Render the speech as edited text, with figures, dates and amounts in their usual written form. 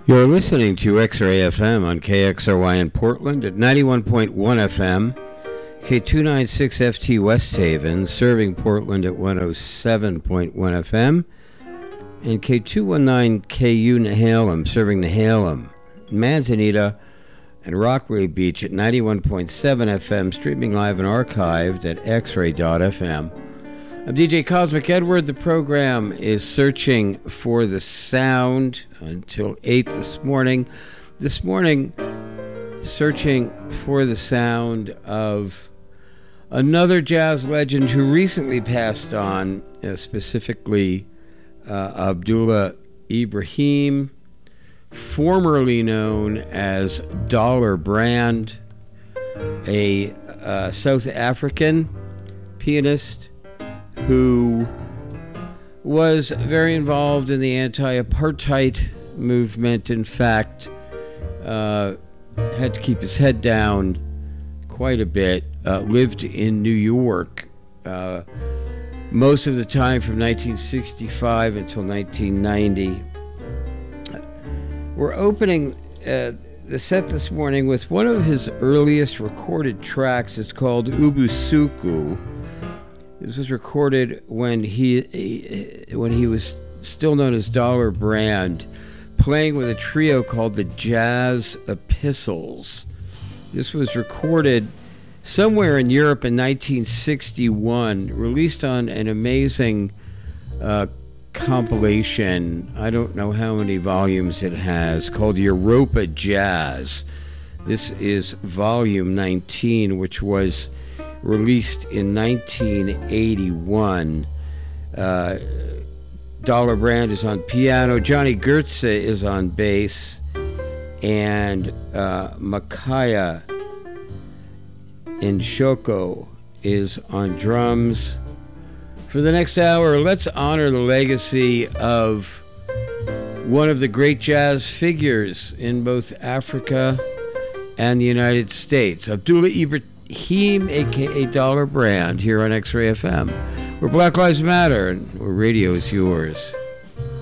You're listening to X-Ray FM on KXRY in Portland at 91.1 FM, K296FT West Haven, serving Portland at 107.1 FM, and K219KU Nehalem, serving Nehalem, Manzanita, and Rockaway Beach at 91.7 FM, streaming live and archived at xray.fm. I'm DJ Cosmic Edward. The program is searching for the sound until 8 this morning. This morning, searching for the sound of another jazz legend who recently passed on, specifically Abdullah Ibrahim, formerly known as Dollar Brand, a South African pianist who was very involved in the anti-apartheid movement. In fact, had to keep his head down quite a bit, lived in New York most of the time from 1965 until 1990. We're opening the set this morning with one of his earliest recorded tracks. It's called Ubusuku. This was recorded when he was still known as Dollar Brand, playing with a trio called the Jazz Epistles. This was recorded somewhere in Europe in 1961, released on an amazing compilation. I don't know how many volumes it has, called Europa Jazz. This is volume 19, which was released in 1981. Dollar Brand is on piano, Johnny Goetze is on bass, and Makaya Nshoko is on drums. For the next hour, let's honor the legacy of one of the great jazz figures in both Africa and the United States, Abdullah Ibrahim, a.k.a. Dollar Brand, here on X-Ray FM, where Black Lives Matter and where radio is yours.